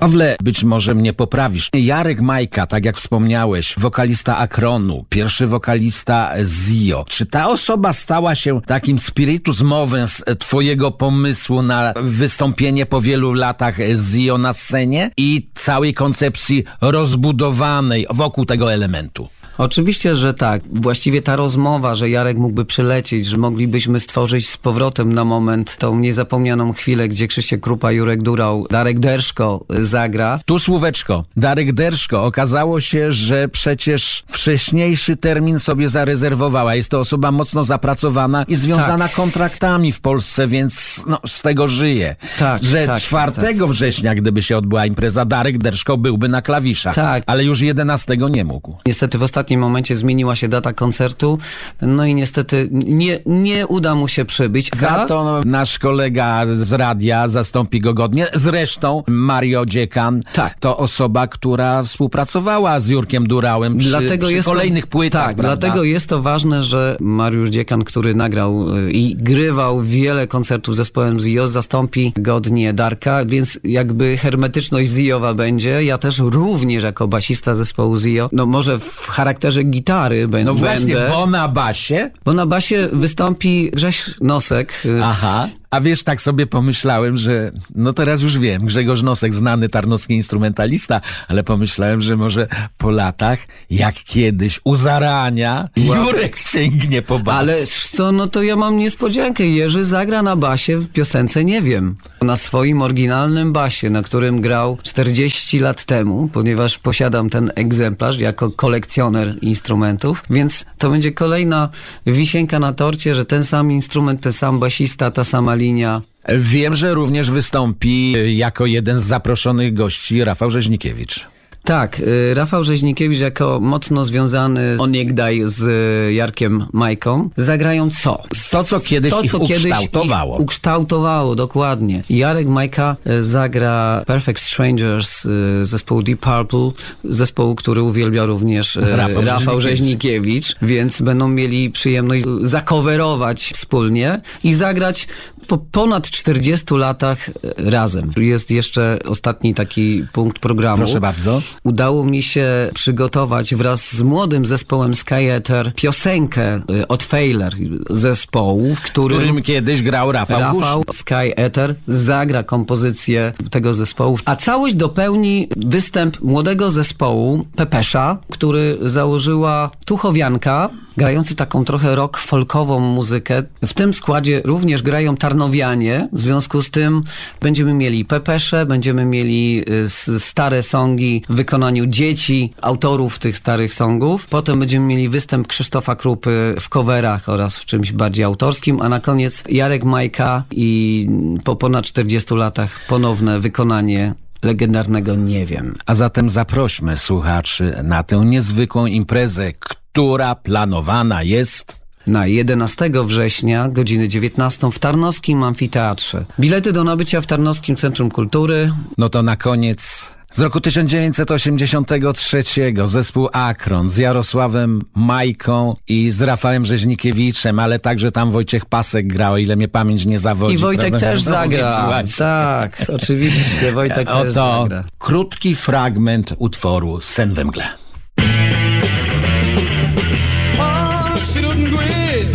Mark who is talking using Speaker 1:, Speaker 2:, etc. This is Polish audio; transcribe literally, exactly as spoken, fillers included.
Speaker 1: Pawle, być może mnie poprawisz. Jarek Majka, tak jak wspomniałeś, wokalista Akronu, pierwszy wokalista Zio. Czy ta osoba stała się takim spiritus movens twojego pomysłu na wystąpienie po wielu latach Zio na scenie i całej koncepcji rozbudowanej wokół tego elementu?
Speaker 2: Oczywiście, że tak. Właściwie ta rozmowa, że Jarek mógłby przylecieć, że moglibyśmy stworzyć z powrotem na moment tą niezapomnianą chwilę, gdzie Krzysiek Krupa, Jurek Durał, Darek Derszko zagra.
Speaker 1: Tu słóweczko. Darek Derszko. Okazało się, że przecież wcześniejszy termin sobie zarezerwowała. Jest to osoba mocno zapracowana i związana tak. kontraktami w Polsce, więc no, z tego żyje.
Speaker 2: Tak,
Speaker 1: że
Speaker 2: tak,
Speaker 1: czwartego
Speaker 2: tak.
Speaker 1: września, gdyby się odbyła impreza, Darek Derszko byłby na klawiszach.
Speaker 2: Tak.
Speaker 1: Ale już jedenastego nie mógł.
Speaker 2: Niestety w ostatnim momencie zmieniła się data koncertu, no i niestety nie, nie uda mu się przybyć.
Speaker 1: Za
Speaker 2: A...
Speaker 1: to nasz kolega z radia zastąpi go godnie. Zresztą Mario Dziekan
Speaker 2: tak.
Speaker 1: to osoba, która współpracowała z Jurkiem Durałem przy,
Speaker 2: dlatego
Speaker 1: przy
Speaker 2: jest
Speaker 1: kolejnych
Speaker 2: to,
Speaker 1: płytach.
Speaker 2: Tak,
Speaker 1: prawda?
Speaker 2: dlatego jest to ważne, że Mariusz Dziekan, który nagrał i grywał wiele koncertów z zespołem Zio, zastąpi godnie Darka, więc jakby hermetyczność Ziowa będzie. Ja też również jako basista zespołu Zio, no może w charakterze gitary będę.
Speaker 1: No właśnie, bo na basie?
Speaker 2: Bo na basie wystąpi Grześ Nosek.
Speaker 1: Aha. A wiesz, tak sobie pomyślałem, że no teraz już wiem, Grzegorz Nosek, znany tarnowski instrumentalista, ale pomyślałem, że może po latach, jak kiedyś u zarania, Jurek sięgnie po bas.
Speaker 2: Ale co, no to ja mam niespodziankę. Jerzy zagra na basie w piosence Nie wiem. Na swoim oryginalnym basie, na którym grał czterdzieści lat temu, ponieważ posiadam ten egzemplarz jako kolekcjoner instrumentów, więc to będzie kolejna wisienka na torcie, że ten sam instrument, ten sam basista, ta sama linia.
Speaker 1: Wiem, że również wystąpi jako jeden z zaproszonych gości Rafał Rzeźnikiewicz.
Speaker 2: Tak, Rafał Rzeźnikiewicz jako mocno związany onegdaj z Jarkiem Majką zagrają co?
Speaker 1: To, co kiedyś
Speaker 2: to,
Speaker 1: ich
Speaker 2: co
Speaker 1: ukształtowało.
Speaker 2: Ich ukształtowało, dokładnie. Jarek Majka zagra Perfect Strangers zespołu Deep Purple, zespołu, który uwielbia również Rafał, Rafał Rzeźnikiewicz, więc będą mieli przyjemność zacoverować wspólnie i zagrać po ponad czterdziestu latach razem. Jest jeszcze ostatni taki punkt programu.
Speaker 1: Proszę bardzo.
Speaker 2: Udało mi się przygotować wraz z młodym zespołem Sky Ether piosenkę od Failer zespołu, w którym,
Speaker 1: którym kiedyś grał Rafał
Speaker 2: Rafał Sky Ether zagra kompozycję tego zespołu, a całość dopełni występ młodego zespołu Pepesza, który założyła Tuchowianka, grający taką trochę rock folkową muzykę. W tym składzie również grają Tarnowianie, w związku z tym będziemy mieli Pepesze, będziemy mieli stare songi w wykonaniu dzieci, autorów tych starych songów. Potem będziemy mieli występ Krzysztofa Krupy w coverach oraz w czymś bardziej autorskim, a na koniec Jarek Majka i po ponad czterdziestu latach ponowne wykonanie legendarnego Nie wiem.
Speaker 1: A zatem zaprośmy słuchaczy na tę niezwykłą imprezę, która planowana jest
Speaker 2: na jedenastego września, godziny dziewiętnastą w Tarnowskim Amfiteatrze. Bilety do nabycia w Tarnowskim Centrum Kultury.
Speaker 1: No to na koniec z roku tysiąc dziewięćset osiemdziesiątego trzeciego zespół Akron z Jarosławem Majką i z Rafałem Rzeźnikiewiczem, ale także tam Wojciech Pasek grał, o ile mnie pamięć nie zawodzi.
Speaker 2: I Wojtek
Speaker 1: prawda?
Speaker 2: też
Speaker 1: no,
Speaker 2: zagra. Tak, oczywiście, Wojtek
Speaker 1: Oto
Speaker 2: też zagra.
Speaker 1: krótki fragment utworu Sen we mgle.